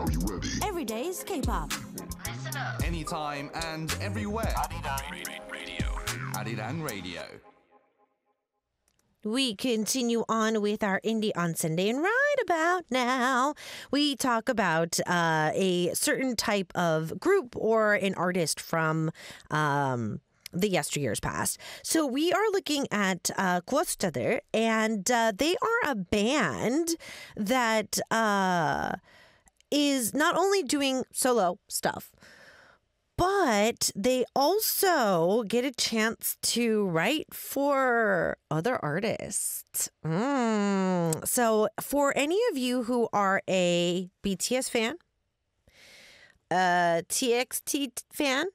Are you ready? Every day's K-pop. Listen up. Anytime and everywhere. Radio. Arirang Radio. We continue on with our Indie on Sunday, and right about now, we talk about a certain type of group or an artist from the yesteryears past. So we are looking at Kwosuchader, and they are a band that is not only doing solo stuff, but they also get a chance to write for other artists. So for any of you who are a BTS fan, a TXT fan,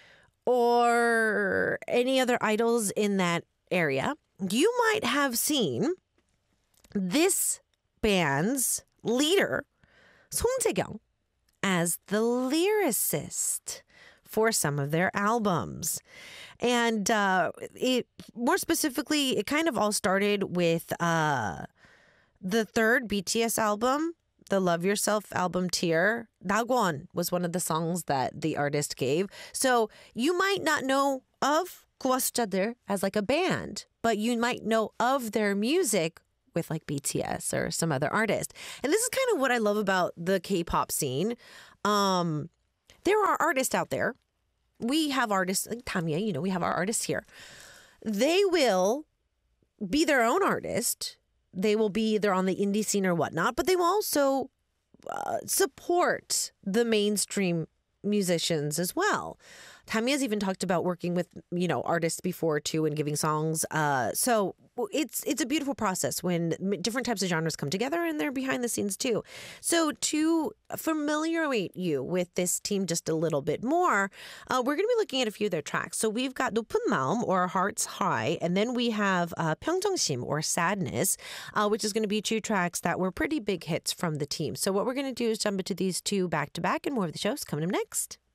or any other idols in that area, you might have seen this band's leader, Song Tae-kyung, as the lyricist for some of their albums. And more specifically, it kind of all started with the third BTS album, the Love Yourself album Tear. Dagwon was one of the songs that the artist gave. So you might not know of Kwosuchader as like a band, but you might know of their music with like BTS or some other artist. And this is kind of what I love about the K-pop scene. There are artists out there. We have artists like Tamia, we have our artists here. They will be their own artist. They will be either on the indie scene or whatnot, but they will also support the mainstream musicians as well. Tamia's even talked about working with, artists before too and giving songs. So it's a beautiful process when different types of genres come together and they're behind the scenes too. So to familiarize you with this team just a little bit more, we're going to be looking at a few of their tracks. So we've got 높은 마음 or Hearts High, and then we have 평정심 or Sadness, which is going to be two tracks that were pretty big hits from the team. So what we're going to do is jump into these two back to back, and more of the show's coming up next.